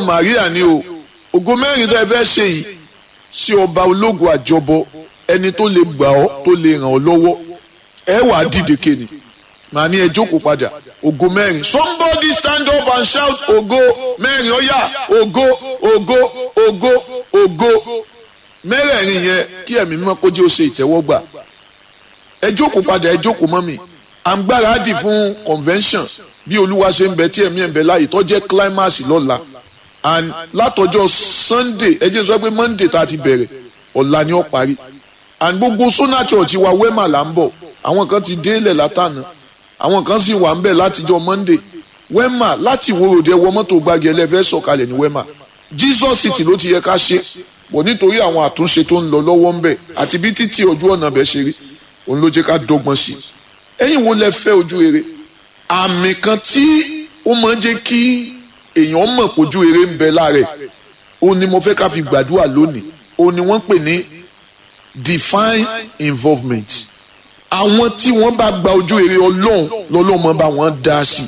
Màríà ni o ògo mẹ́rin tó ẹ fẹ́ ṣe yìí sí ọba ológun àjọbọ ẹni tó lè gbà ọ́ tó lè ràn ọ́ lọ́wọ́ ẹ wàá dìde kéde màá ní ẹ jókòó padà ògo mẹ́rin somebody stand up and shout ògo mẹ́rin ó yá ògo ògo ògo ògo mẹ́rẹ̀ẹ̀rin yẹn kí ẹ̀mí mímọ́ kó jẹ́ ó ṣe ìtẹ́wọ́gbà ẹ jókòó padà ẹ jókòó mọ́ mi à ń gbáradì fún convention bí olúwa ṣe ń bẹ tí ẹ̀mí ẹ̀ ń bẹ láàyè tó jẹ́ climax lọ́la and látọjọ́ Sunday ẹ jẹ́ sọ pé Monday tá a ti bẹ̀rẹ̀ ọ̀la ni ó parí and gbogbo Sona Church wa Wema là ń bọ̀ àwọn kan ti délẹ̀ látànà àwọn kan sì wà ń bẹ̀ látijọ́ Monday Wema láti Ìwòròdé wọ mọ́tò gbági ẹlẹ́fẹ́ sọ̀kalẹ̀ ní Wema Jesus City ló ti yẹ ká ṣe bọ̀ nítorí àwọn àtúnṣe tó ń lọ lọ́wọ́ ń bẹ̀ àti bí títí ojú ọ̀nà bẹ̀ ṣe rí òun ló jẹ́ ká dọ́gbọ́n sí i ẹ̀yin wo lẹ fẹ́ ojú rere àmì kan tí ó máa ń jẹ́ kí èèyàn mọ̀ pójú rere ń bẹ lára ẹ̀ òun ni mo fẹ́ ká fi gbàdúrà lónìí òun ni wọ́n pè ní divine involvement àwọn tí wọ́n bá gba ojú rere Ọlọ́run lọ́lọ́run máa bá wọn dá sí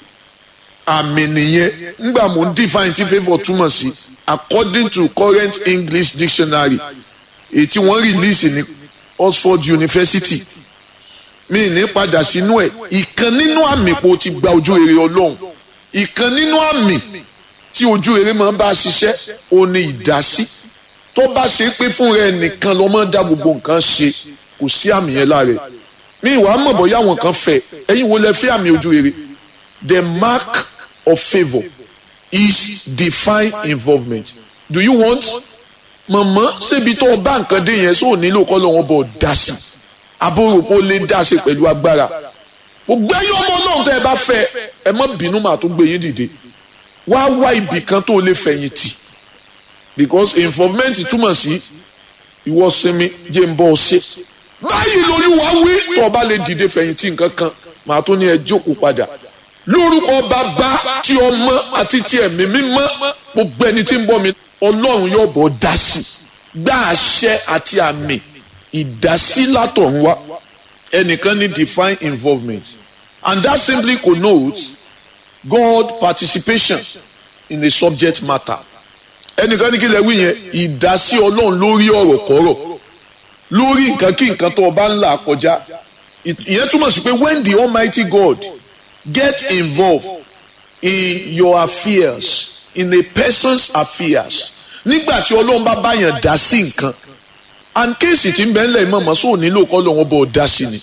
àmì nìyẹn ńgbà mò ń define tí favour túmọ̀ sí according to current English dictionary èyí tí wọ́n release ní Oxford University mi ní padà sínú ẹ̀ ìkan nínú àmì pé o ti gba ojú rere Ọlọ́run ìkan nínú àmì tí ojú rere máa ń bá ṣiṣẹ́ o ní ìdásí tó bá ṣe pé fún rẹ nìkan ló máa ń dá gbogbo nǹkan ṣe kò sí àmì yẹn lára mi ìwà mọ̀ bóyá àwọn kan fẹ́ ẹ̀yin wo lẹ fẹ́ àmì ojú rere the mark of favour is divine involvement do you want mọ̀mọ́ ṣébi tó bá nǹkan dé yẹn sóò nílò kọ́ lọ́wọ́ bọ̀ dá sí àbúrò kó lè dá ṣe pẹ̀lú agbára gbogbo ẹ̀yin ọmọ náà tẹ́ ẹ bá fẹ́ ẹ má bínú màá tó gbé yín dìde wá ibì kan tó lè fẹ̀yìntì because involvement túmọ̀ sí ìwọ sinmi jẹ́ ń bọ́ ọ ṣe báyìí lolúwa wí tó o bá lè dìde fẹ̀yìntì nǹkan kan màá tó ní ẹ jókòó padà lórúkọ bàbá tí ọmọ àti tí ẹ̀mí mímọ́ gbogbo ẹni tí ń bọ́ mi Ọlọ́run yóò bọ̀ dá sí gbá àṣẹ àti àmì ìdásí látọ̀run wá ẹnìkan ní divine involvement and that simply connotes God participation in a subject matter ẹnìkan ní kí lẹ wí yẹn ìdásí Ọlọ́run lórí ọ̀rọ̀ kọ́rọ̀ lórí nǹkan kí nǹkan tó bá ń là kọjá ìyẹn túmọ̀ sí pé when the Almighty God get involved in your affairs in a person's affairs nígbà tí Ọlọ́run bá báyàn dá sí nǹkan and kéèsì tí ń bẹ ńlẹ̀ mọ̀mọ́ sóò nílò kọ́ lọ́wọ́ bọ̀ dá sí ni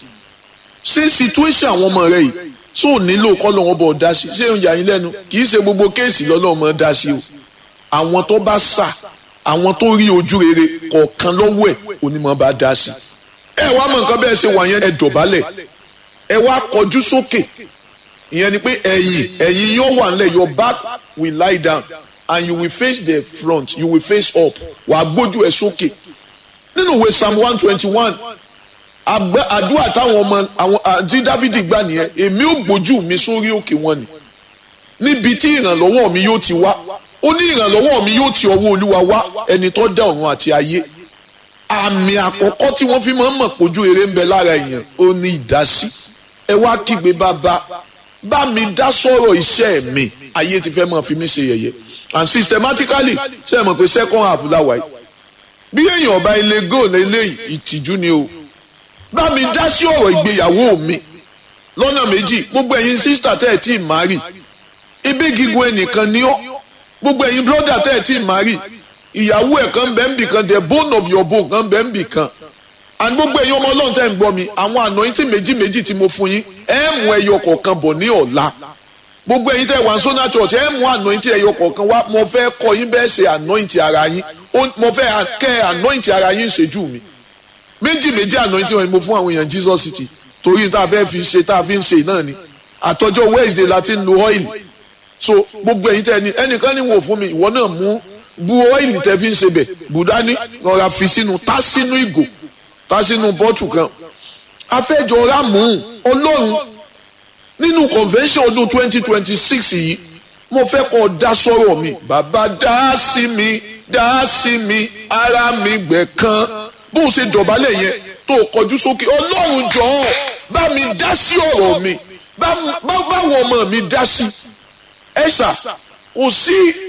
ṣé situation àwọn ọmọ rẹ yìí sóò nílò kọ́ lọ́wọ́ bọ̀ dá sí ṣé ń yà yín lẹ́nu kì í ṣe gbogbo kéèsì lọ́lọ́run mọ̀ dá sí o àwọn tó bá sà àwọn tó rí ojú rere kọ̀ọ̀kan lọ́wọ́ ẹ̀ onímọ̀ bá dá sí ẹ wá mọ̀ nǹkan bẹ́ẹ̀ ṣe wà yẹn ẹ dọ̀bálẹ̀ ẹ wá kọjú sókè ìyẹn ni pé ẹ̀yìn yóò wà nílẹ̀ your back will lie down and you will face the front you will face up wàá gbójú ẹ sókè nínú ìwé Psalm 121 àdúrà táwọn ọmọ àwọn àti Dáfídì gbà nìyẹn èmi ò gbójú mi sórí òkè wọn ni níbi tí ìrànlọ́wọ́ mi yóò ti wá ó ní ìrànlọ́wọ́ mi yóò ti ọwọ́ Olúwa wá ẹni tó dá ọ̀run àti ayé àmì àkọ́kọ́ tí wọ́n fi máa ń mọ̀ pójú eré ń bẹ lára èèyàn ó ní ìdásí ẹ wá kígbe bá mi dá sọ̀rọ̀ iṣẹ́ mi ayé ti fẹ́ máa fi mí ṣe yẹ̀yẹ́ and systematically ṣe é mọ̀ pé second half láwa yìí bí èèyàn ọba ilé góòlù eléyìí ìtìjú ni o bá mi dá sí ọ̀rọ̀ ìgbéyàwó mi lọ́nà méjì gbogbo ẹ̀yin sísítà tẹ́ ẹ̀ tí ì márì ibi gígùn ẹnìkan ni ọ́ gbogbo ẹ̀yin brọ́dà tẹ́ ẹ̀ tí ì márì ìyàwó ẹ̀ kan bẹ́ẹ̀ ń bì kan the bone of your bone kan bẹ́ẹ̀ ń bì kan and gbogbo ẹ̀yin ọmọ Ọlọ́run tẹ́ ń gbọ́ mi àwọn anointing méjì tí mo fún yín ẹ mú ẹyọ kọ̀ọ̀kan bọ̀ ní ọ̀la gbogbo ẹ̀yin tẹ́ wà ní Sona Church ẹ mú anointing ẹyọ kọ̀ọ̀kan wá mo fẹ́ kọ́ yín bẹ́ẹ̀ ṣe anointing ara yín mo fẹ́ kẹ́ anointing ara yín ṣojú mi méjì anointing wọn ni mo fún àwọn èèyàn Jesus City torí tá a fẹ́ fi ṣe tá a fi ń ṣe náà ni àtọjọ́ Wednesday la ti ń lo oil so gbogbo ẹ̀yin tẹ́ ẹnìkan ní wò fún mi ìwọ náà mú bu oil tẹ́ fi ń ṣe bẹ̀ bùdání rọra fi sínú tá sínú ìgò tá sínú bọ́tù kan afẹ́jọ́ rámù Ọlọ́run nínú convention ọdún 2026 yìí mo fẹ́ kọ́ dá sọ́rọ̀ mi bàbá dá sí mi ara mi gbẹ̀ kan bó o ṣe dọ̀bálẹ̀ yẹn tó o kọjú sókè Ọlọ́run jọ̀ọ́ bá mi dá sí ọ̀rọ̀ mi báwọn ọmọ mi dá sí ẹ̀sà kò sí